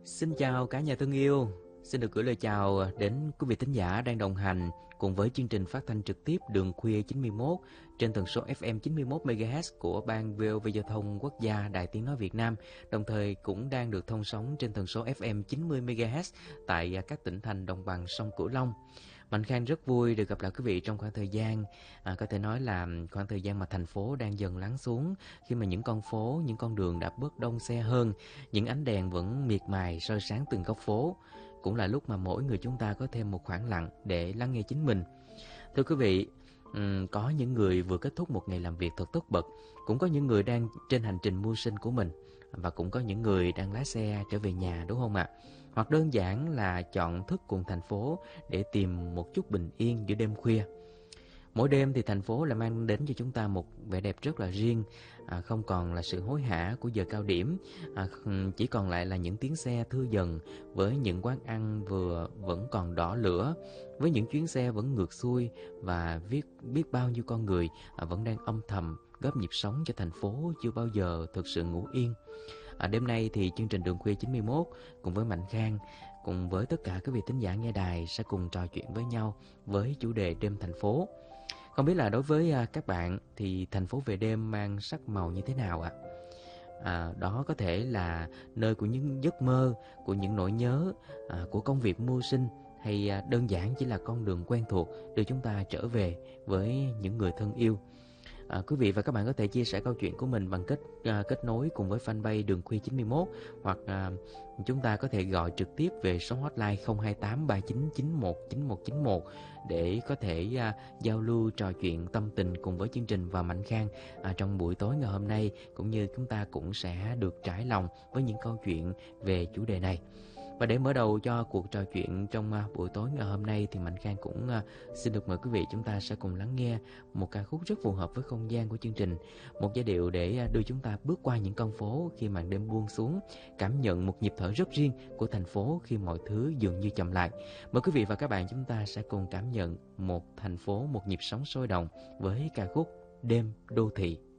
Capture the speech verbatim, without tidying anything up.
Xin chào cả nhà thân yêu. Xin được gửi lời chào đến quý vị thính giả đang đồng hành cùng với chương trình phát thanh trực tiếp Đường Khuya chín mươi mốt trên tần số ép em chín mươi mốt mê ga héc của Ban vê o vê Giao thông Quốc gia Đài Tiếng Nói Việt Nam, đồng thời cũng đang được thông sóng trên tần số ép em chín mươi mê ga héc tại các tỉnh thành đồng bằng sông Cửu Long. Mạnh Khang rất vui được gặp lại quý vị trong khoảng thời gian à, có thể nói là khoảng thời gian mà thành phố đang dần lắng xuống, khi mà những con phố, những con đường đã bớt đông xe hơn, những ánh đèn vẫn miệt mài soi sáng từng góc phố. Cũng là lúc mà mỗi người chúng ta có thêm một khoảng lặng để lắng nghe chính mình. Thưa quý vị, um, có những người vừa kết thúc một ngày làm việc thật tất bật, cũng có những người đang trên hành trình mưu sinh của mình, và cũng có những người đang lái xe trở về nhà, đúng không ạ? Hoặc đơn giản là chọn thức cùng thành phố để tìm một chút bình yên giữa đêm khuya. Mỗi đêm thì thành phố lại mang đến cho chúng ta một vẻ đẹp rất là riêng, à, không còn là sự hối hả của giờ cao điểm, à, chỉ còn lại là những tiếng xe thưa dần, với những quán ăn vừa vẫn còn đỏ lửa, với những chuyến xe vẫn ngược xuôi, và biết biết bao nhiêu con người à, vẫn đang âm thầm góp nhịp sống cho thành phố chưa bao giờ thực sự ngủ yên. À, đêm nay thì chương trình Đường Khuya chín mươi mốt cùng với Mạnh Khang, cùng với tất cả các vị thính giả nghe đài sẽ cùng trò chuyện với nhau với chủ đề đêm thành phố. Không biết là đối với à, các bạn thì thành phố về đêm mang sắc màu như thế nào ạ? À, đó có thể là nơi của những giấc mơ, của những nỗi nhớ, à, của công việc mưu sinh, hay à, đơn giản chỉ là con đường quen thuộc đưa chúng ta trở về với những người thân yêu. À, quý vị và các bạn có thể chia sẻ câu chuyện của mình bằng kết à, kết nối cùng với fanpage Đường Khuya chín mươi mốt, hoặc à, chúng ta có thể gọi trực tiếp về số hotline không hai tám ba chín chín một chín một chín một để có thể à, giao lưu trò chuyện tâm tình cùng với chương trình và Mạnh Khang à, trong buổi tối ngày hôm nay, cũng như chúng ta cũng sẽ được trải lòng với những câu chuyện về chủ đề này. Và để mở đầu cho cuộc trò chuyện trong uh, buổi tối ngày hôm nay thì Mạnh Khang cũng uh, xin được mời quý vị chúng ta sẽ cùng lắng nghe một ca khúc rất phù hợp với không gian của chương trình, một giai điệu để uh, đưa chúng ta bước qua những con phố khi màn đêm buông xuống, cảm nhận một nhịp thở rất riêng của thành phố khi mọi thứ dường như chậm lại. Mời quý vị và các bạn chúng ta sẽ cùng cảm nhận một thành phố, một nhịp sống sôi động với ca khúc Đêm Đô Thị.